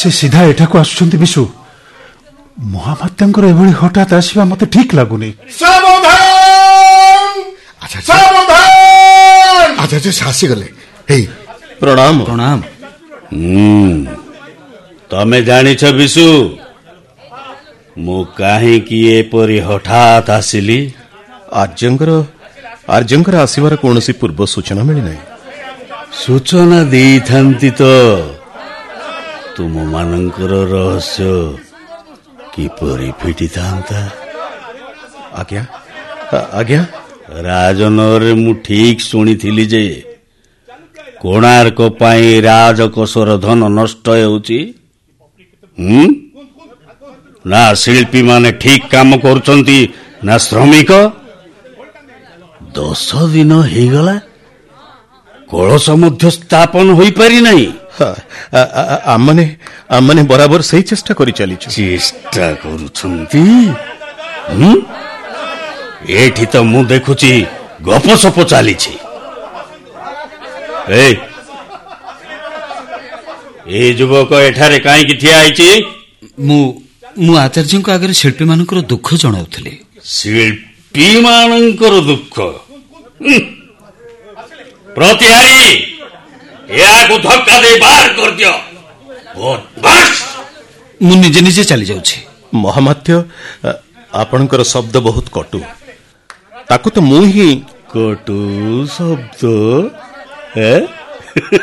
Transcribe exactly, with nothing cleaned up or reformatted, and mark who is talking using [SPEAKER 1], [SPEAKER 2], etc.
[SPEAKER 1] से सीधा एठाकू आसुछंती बिशु। महामात्यांकर एभली हठात आसीबा मते ठीक लागुनी।
[SPEAKER 2] सावधान
[SPEAKER 3] अच्छा
[SPEAKER 2] सावधान।
[SPEAKER 3] अच्छा अच्छा सासी गले। हे प्रणाम
[SPEAKER 4] प्रणाम।
[SPEAKER 5] हम्म तमे जानिछ बिशु मु काहे कि एपरि हठात आसिली?
[SPEAKER 3] आर्यंकर आर्यंकर आसीबार कोनोसी पूर्व सूचना मिली नहीं।
[SPEAKER 5] सूचना देइथांती तो तुम मानकर रहस्य किपरि फिटी थांता।
[SPEAKER 3] आज्ञा आज्ञा
[SPEAKER 5] राजनगरे मु ठीक सुनिथिली जे कोणार्क पाई राजकोषर धन नष्ट हेउची। हम्म ना शिल्पी माने ठीक काम करुचंती ना श्रमिक। दस दिन हो गला कलश मध्य स्थापन होई पारि नहीं।
[SPEAKER 3] आमने आमने बराबर सही चेष्टा करी चली
[SPEAKER 5] चेष्टा करुछंती। हम्म एठी तो मु देखुची गपसप चलीछि। ए ए युवक एठारे काई कि ठिया आइछि?
[SPEAKER 4] मु मु आचार्य को आगे शिल्पी मानकर दुख जणाउथले।
[SPEAKER 5] शिल्पी मानकर दुख? प्रतिहारी याकु धक्का दे बाहर कर दियो। बस
[SPEAKER 4] मु निजे निजे चली जाउछि।
[SPEAKER 3] महामात्य आपनकर शब्द बहुत कटु। ताकु तो मु ही
[SPEAKER 5] कटु शब्द है